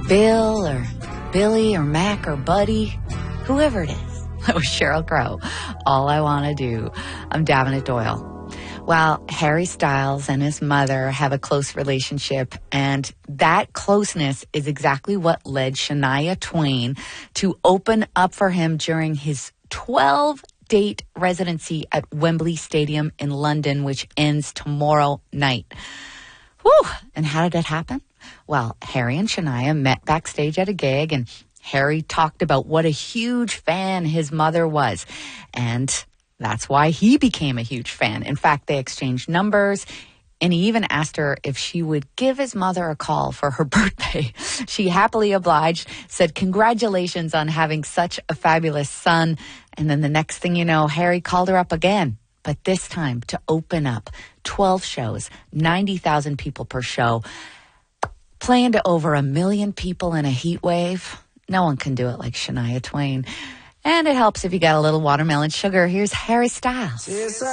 Bill or Billy or Mac or Buddy, whoever it is. That was Sheryl Crow. All I Want to Do. I'm Davenant Doyle. Well, Harry Styles and his mother have a close relationship, and that closeness is exactly what led Shania Twain to open up for him during his 12-date residency at Wembley Stadium in London, which ends tomorrow night. Whew! And how did it happen? Well, Harry and Shania met backstage at a gig, and Harry talked about what a huge fan his mother was. And that's why he became a huge fan. In fact, they exchanged numbers, and he even asked her if she would give his mother a call for her birthday. She happily obliged, said congratulations on having such a fabulous son. And then the next thing you know, Harry called her up again, but this time to open up 12 shows, 90,000 people per show, playing to over 1 million people in a heat wave. No one can do it like Shania Twain. And it helps if you got a little watermelon sugar. Here's Harry Styles.